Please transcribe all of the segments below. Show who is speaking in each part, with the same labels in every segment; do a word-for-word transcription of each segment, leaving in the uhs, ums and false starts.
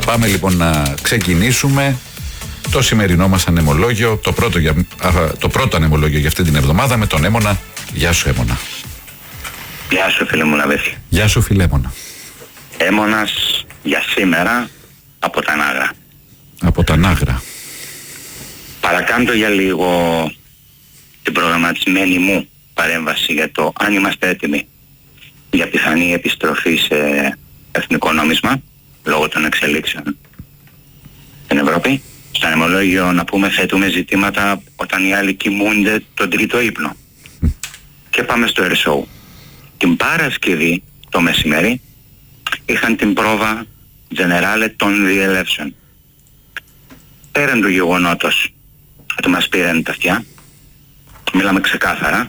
Speaker 1: Πάμε λοιπόν να ξεκινήσουμε το σημερινό μας ανεμολόγιο, το πρώτο, για, α, το πρώτο ανεμολόγιο για αυτή την εβδομάδα με τον Έμονα. Γεια σου Έμονα.
Speaker 2: Γεια σου φίλε μου Ναβέθη.
Speaker 1: Γεια σου φίλε Έμονα.
Speaker 2: Έμονας για σήμερα από τα Νάγρα.
Speaker 1: Από τα Νάγρα.
Speaker 2: Παρακάμπτω για λίγο την προγραμματισμένη μου παρέμβαση για το αν είμαστε έτοιμοι για πιθανή επιστροφή σε εθνικό νόμισμα λόγω των εξελίξεων στην Ευρώπη. Στο ανεμολόγιο να πούμε θέτουμε ζητήματα όταν οι άλλοι κοιμούνται τον τρίτο ύπνο. Και πάμε στο Air Show. Την Παρασκευή το μεσημέρι είχαν την πρόβα Generale των διελεύσεων. Πέραν του γεγονότος ότι μας πήραν τα αυτιά, μιλάμε ξεκάθαρα,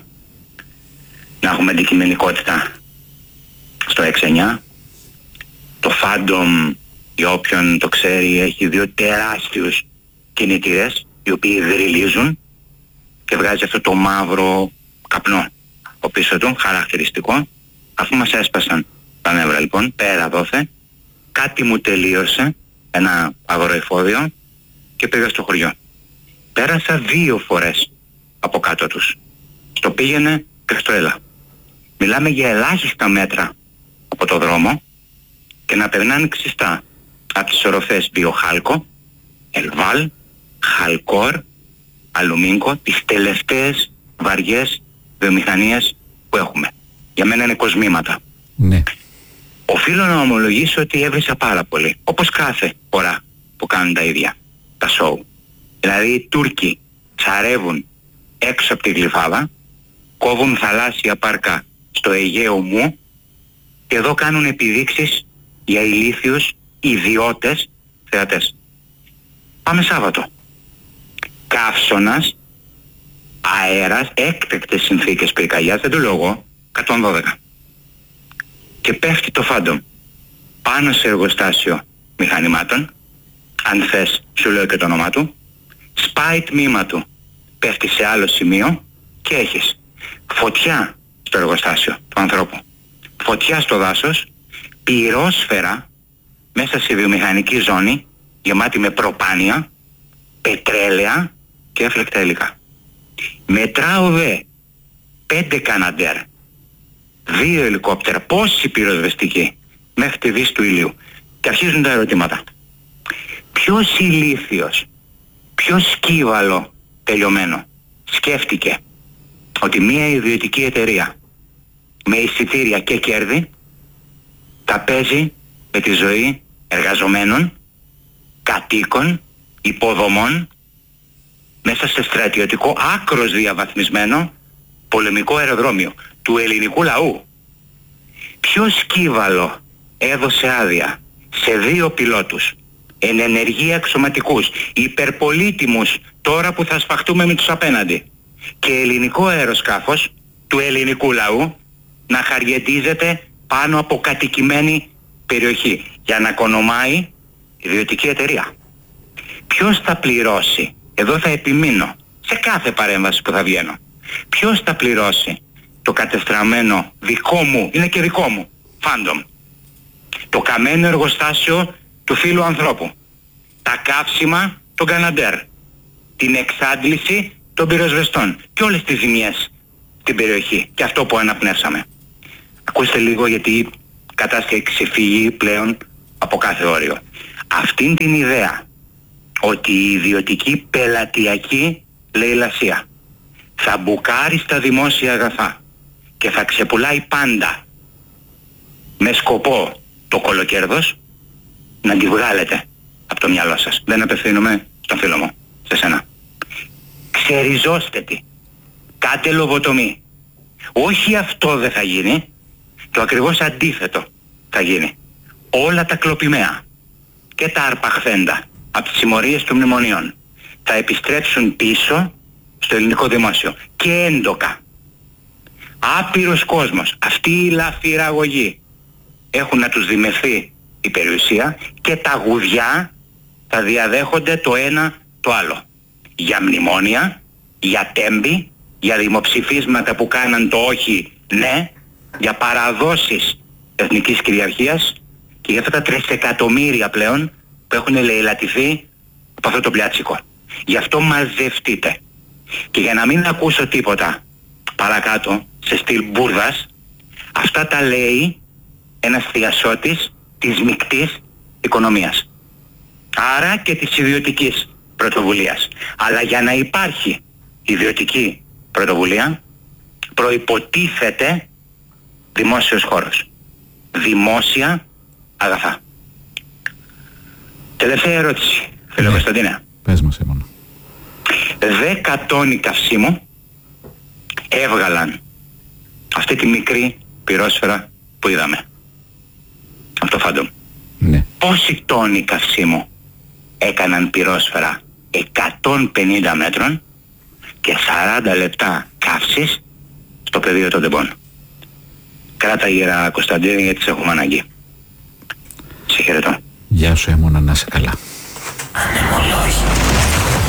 Speaker 2: να έχουμε αντικειμενικότητα στο έξι εννιά. Το Phantom, για όποιον το ξέρει, έχει δύο τεράστιους κινητήρες οι οποίοι δρυλίζουν και βγάζει αυτό το μαύρο καπνό από πίσω του, χαρακτηριστικό. Αφού μας έσπασαν τα νεύρα λοιπόν, πέρα δόθε, κάτι μου τελείωσε, ένα αγροεφόδιο, και πήγα στο χωριό. Πέρασα δύο φορές από κάτω τους. Στο πήγαινε και στο έλα. Μιλάμε για ελάχιστα μέτρα από το δρόμο και να περνάνε ξιστά από τις οροφές Βιοχάλκο, Ελβάλ, Χαλκόρ, Αλουμίνκο, τις τελευταίες βαριές βιομηχανίες που έχουμε. Για μένα είναι κοσμήματα.
Speaker 1: Ναι.
Speaker 2: Οφείλω να ομολογήσω ότι έβρισα πάρα πολύ. Όπως κάθε φορά που κάνουν τα ίδια, τα σοου. Δηλαδή οι Τούρκοι τσαρεύουν έξω από τη Γλυφάδα, κόβουν θαλάσσια πάρκα στο Αιγαίο μου και εδώ κάνουν επιδείξεις για ηλίθιους ιδιώτες θεατές. Πάμε Σάββατο. Καύσωνας, αέρας, έκτακτες συνθήκες πυρκαγιάς, δεν το λέω εγώ, εκατόν δώδεκα. Και πέφτει το Phantom πάνω σε εργοστάσιο μηχανημάτων, αν θες σου λέω και το όνομά του, σπάει τμήμα του, πέφτει σε άλλο σημείο και έχεις φωτιά στο εργοστάσιο του ανθρώπου, φωτιά στο δάσος, πυρόσφαιρα μέσα σε βιομηχανική ζώνη γεμάτη με προπάνια, πετρέλαια και έφλεκτα υλικά. Μετράω δε πέντε Καναντέρ, δύο ελικόπτερα, πόσοι πυροσβεστικοί μέχρι τη δύση του ηλίου, και αρχίζουν τα ερωτήματα. Ποιος ηλίθιος, ποιος σκύβαλο τελειωμένο σκέφτηκε ότι μια ιδιωτική εταιρεία με εισιτήρια και κέρδη τα παίζει με τη ζωή εργαζομένων, κατοίκων, υποδομών μέσα σε στρατιωτικό άκρος διαβαθμισμένο πολεμικό αεροδρόμιο του ελληνικού λαού. Ποιο σκύβαλο έδωσε άδεια σε δύο πιλότους εν ενεργεία αξιωματικούς, υπερπολίτιμους τώρα που θα σφαχτούμε με τους απέναντι, και ελληνικό αεροσκάφος του ελληνικού λαού να χαριετίζεται πάνω από κατοικημένη περιοχή για να κονομάει ιδιωτική εταιρεία? Ποιος θα πληρώσει, εδώ θα επιμείνω σε κάθε παρέμβαση που θα βγαίνω, ποιος θα πληρώσει το κατεστραμμένο δικό μου, είναι και δικό μου, Phantom, το καμένο εργοστάσιο του φίλου ανθρώπου, τα καύσιμα των Καναντέρ, την εξάντληση των πυροσβεστών και όλες τις ζημιές στην περιοχή και αυτό που αναπνεύσαμε? Ακούστε λίγο, γιατί η κατάσταση έχει ξεφύγει πλέον από κάθε όριο. Αυτήν την ιδέα ότι η ιδιωτική πελατειακή λαιλασία θα μπουκάρει στα δημόσια αγαθά και θα ξεπουλάει πάντα με σκοπό το κολοκέρδος, να τη βγάλετε από το μυαλό σας. Δεν απευθύνομαι στον φίλο μου, σε σένα. Ξεριζώστε τη. Κάντε λοβοτομή. Όχι αυτό δεν θα γίνει, το ακριβώς αντίθετο θα γίνει. Όλα τα κλοπημαία και τα αρπαχθέντα από τις συμμορίες των μνημονίων θα επιστρέψουν πίσω στο ελληνικό δημόσιο και έντοκα. Άπειρος κόσμος, αυτή η λαφυραγωγή έχουν να τους δημευθεί η περιουσία και τα γουδιά θα διαδέχονται το ένα το άλλο. Για μνημόνια, για τέμπη, για δημοψηφίσματα που κάναν το όχι ναι, για παραδόσεις εθνικής κυριαρχίας και για αυτά τα τρισεκατομμύρια πλέον που που έχουν λαιλατηθεί από αυτό το πλιάτσικο. Γι' αυτό μαζευτείτε. Και για να μην ακούσω τίποτα παρακάτω σε στυλ μπουρδας, αυτά τα λέει ένας θειασότης της μεικτής οικονομίας. Άρα και της ιδιωτικής πρωτοβουλίας. Αλλά για να υπάρχει ιδιωτική πρωτοβουλία προϋποτίθεται δημόσιος χώρος. Δημόσια αγαθά. Τελευταία ερώτηση, φίλε Κωνσταντίνε.
Speaker 1: Πες μας, Έμωνα.
Speaker 2: Δέκα τόνοι καυσίμου έβγαλαν αυτή τη μικρή πυρόσφαιρα που είδαμε. Αυτό φάντο.
Speaker 1: Ναι.
Speaker 2: Πόσοι τόνοι καυσίμου έκαναν πυρόσφαιρα εκατόν πενήντα μέτρων και σαράντα λεπτά καύσης στο πεδίο των τεμπών. Κράτα γύρα, Κωνσταντίνε, γιατί σε έχουμε ανάγκη. Σε χαιρετώ.
Speaker 1: Γεια σου, Έμωνα, να είσαι καλά.